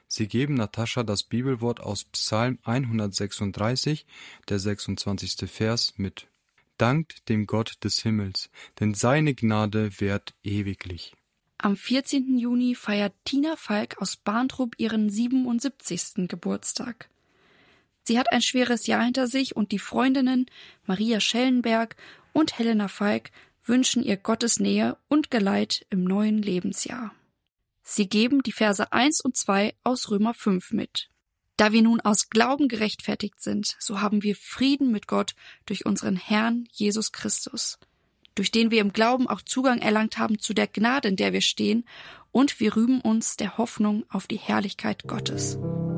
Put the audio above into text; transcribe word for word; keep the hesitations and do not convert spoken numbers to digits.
Sie geben Natascha das Bibelwort aus Psalm hundertsechsunddreißig, der sechsundzwanzigste Vers, mit. Dankt dem Gott des Himmels, denn seine Gnade währt ewiglich. Am vierzehnten Juni feiert Tina Falk aus Barntrup ihren siebenundsiebzigsten Geburtstag. Sie hat ein schweres Jahr hinter sich und die Freundinnen Maria Schellenberg und Helena Falk wünschen ihr Gottes Nähe und Geleit im neuen Lebensjahr. Sie geben die Verse eins und zwei aus Römer fünf mit. Da wir nun aus Glauben gerechtfertigt sind, so haben wir Frieden mit Gott durch unseren Herrn Jesus Christus, durch den wir im Glauben auch Zugang erlangt haben zu der Gnade, in der wir stehen, und wir rühmen uns der Hoffnung auf die Herrlichkeit Gottes.